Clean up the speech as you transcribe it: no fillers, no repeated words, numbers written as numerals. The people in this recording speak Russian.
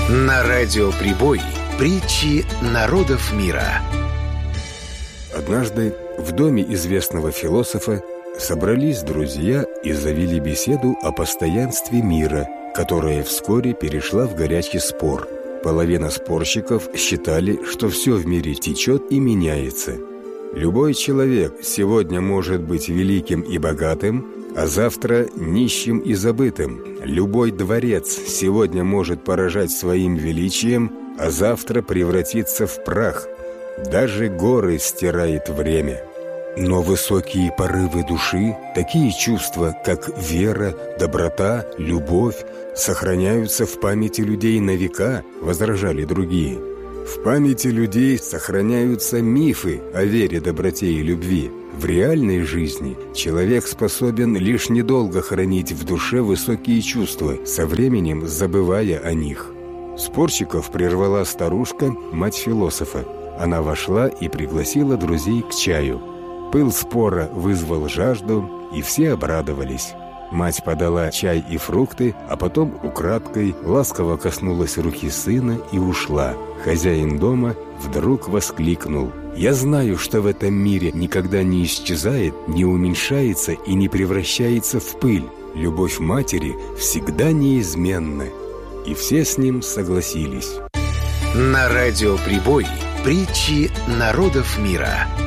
На радио Прибой притчи народов мира. Однажды в доме известного философа собрались друзья и завели беседу о постоянстве мира, которая вскоре перешла в горячий спор. Половина спорщиков считали, что все в мире течет и меняется. Любой человек сегодня может быть великим и богатым, а завтра нищим и забытым. Любой дворец сегодня может поражать своим величием, а завтра превратиться в прах. Даже горы стирает время. Но высокие порывы души, такие чувства, как вера, доброта, любовь, сохраняются в памяти людей на века, возражали другие. В памяти людей сохраняются мифы о вере, доброте и любви. В реальной жизни человек способен лишь недолго хранить в душе высокие чувства, со временем забывая о них. Спорщиков прервала старушка, мать философа. Она вошла и пригласила друзей к чаю. Пыл спора вызвал жажду, и все обрадовались. Мать подала чай и фрукты, а потом украдкой ласково коснулась руки сына и ушла. Хозяин дома вдруг воскликнул: «Я знаю, что в этом мире никогда не исчезает, не уменьшается и не превращается в пыль. Любовь матери всегда неизменна». И все с ним согласились. На радио Прибой притчи народов мира.